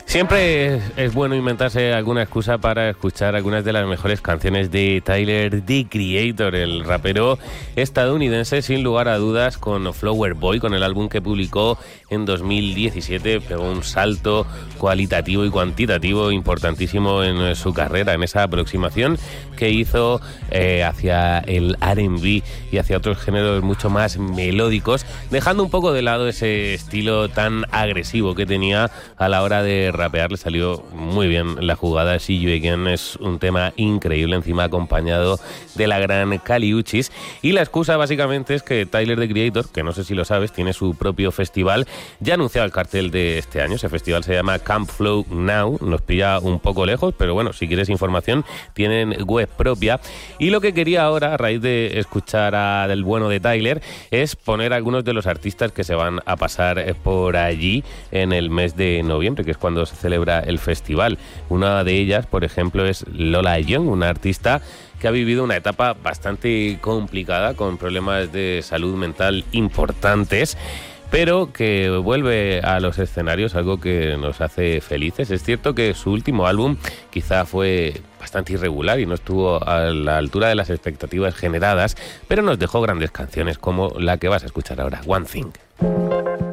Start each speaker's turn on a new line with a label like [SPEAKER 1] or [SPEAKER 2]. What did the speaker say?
[SPEAKER 1] Siempre es bueno inventarse alguna excusa para escuchar algunas de las mejores canciones de Tyler, The Creator, el rapero estadounidense, sin lugar a dudas, con Flower Boy, con el álbum que publicó en 2017, pegó un salto cualitativo y cuantitativo importantísimo en su carrera, en esa aproximación que hizo hacia el R&B y hacia otros géneros mucho más melódicos, dejando un poco de lado ese estilo tan agresivo que tenía a la hora de rapear. Le salió muy bien la jugada. See You Again es un tema increíble, encima acompañado de la gran Kali Uchis, y la excusa básicamente es que Tyler, The Creator, que no sé si lo sabes, tiene su propio festival, ya ha anunciado el cartel de este año. Ese festival se llama Camp Flow Now, nos pilla un poco lejos, pero bueno, si quieres información tienen web propia, y lo que quería ahora, a raíz de escuchar del bueno de Tyler, es poner algunos de los artistas que se van a pasar por allí en el mes de noviembre, que es cuando se celebra el festival. Una de ellas, por ejemplo, es Lola Young, una artista que ha vivido una etapa bastante complicada, con problemas de salud mental importantes, pero que vuelve a los escenarios, algo que nos hace felices. Es cierto que su último álbum quizá fue bastante irregular y no estuvo a la altura de las expectativas generadas, pero nos dejó grandes canciones como la que vas a escuchar ahora, One Thing.